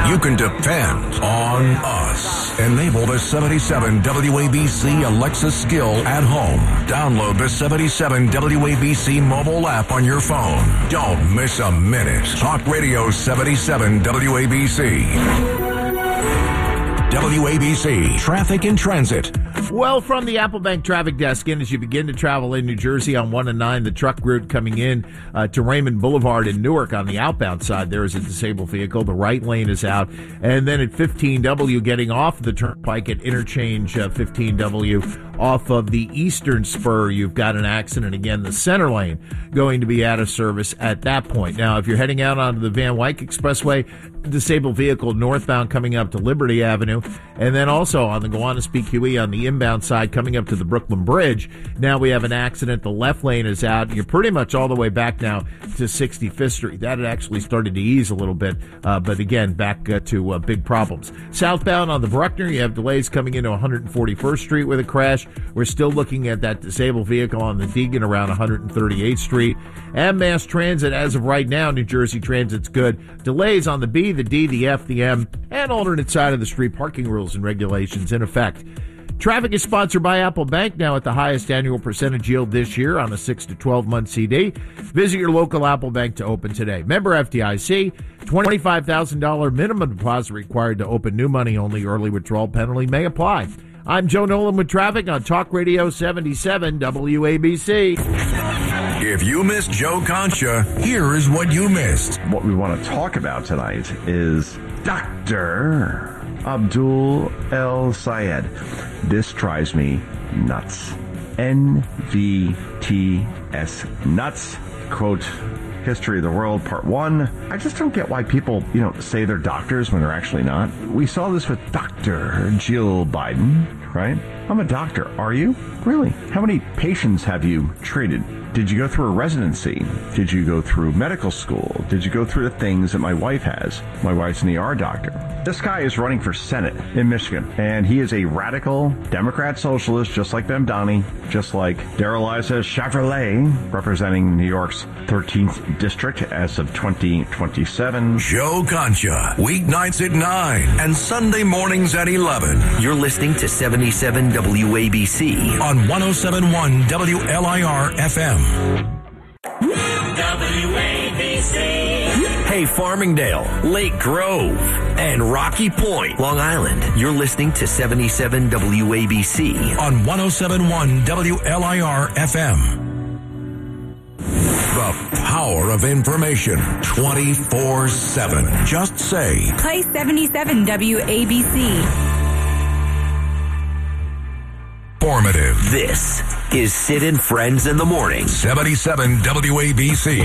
you can depend on us. Enable the 77 WABC Alexa skill at home. Download the 77 WABC mobile app on your phone. Don't miss a minute. Talk Radio 77 WABC. WABC Traffic and Transit. Well, from the Apple Bank traffic desk, as you begin to travel in New Jersey on 1 and 9, the truck route coming in to Raymond Boulevard in Newark on the outbound side, there is a disabled vehicle. The right lane is out. And then at 15W, getting off the turnpike at interchange 15W, off of the eastern spur, you've got an accident. Again, the center lane going to be out of service at that point. Now, if you're heading out onto the Van Wyck Expressway, disabled vehicle northbound coming up to Liberty Avenue, and then also on the Gowanus PQE on the inbound side coming up to the Brooklyn Bridge. Now we have an accident. The left lane is out. You're pretty much all the way back now to 65th Street. That had actually started to ease a little bit, but again, back to big problems. Southbound on the Bruckner, you have delays coming into 141st Street with a crash. We're still looking at that disabled vehicle on the Deegan around 138th Street. And mass transit, as of right now, New Jersey Transit's good. Delays on the B, the D, the F, the M, and alternate side of the street parking rules and regulations in effect. Traffic is sponsored by Apple Bank, now at the highest annual percentage yield this year on a 6 to 12-month CD. Visit your local Apple Bank to open today. Member FDIC, $25,000 minimum deposit required to open. New money only. Early withdrawal penalty may apply. I'm Joe Nolan with traffic on Talk Radio 77 WABC. If you missed Joe Concha, here is what you missed. What we want to talk about tonight is Dr. Abdul El Sayed. This drives me nuts. NVTS nuts. Quote, History of the World, Part 1. I just don't get why people, say they're doctors when they're actually not. We saw this with Dr. Jill Biden, right? I'm a doctor. Are you? Really? How many patients have you treated? Did you go through a residency? Did you go through medical school? Did you go through the things that my wife has? My wife's an ER doctor. This guy is running for Senate in Michigan, and he is a radical Democrat socialist, just like Bemdani, just like Darrell-Issa Chevrolet, representing New York's 13th district as of 2027. Joe Concha, weeknights at 9 and Sunday mornings at 11. You're listening to 77 WABC on 107.1 WLIR FM. WABC. Hey, Farmingdale, Lake Grove, and Rocky Point, Long Island. You're listening to 77 WABC on 107.1 WLIR FM. The power of information 24/7. Just say, play 77 WABC. Formative. This is Sid and Friends in the Morning. 77 WABC.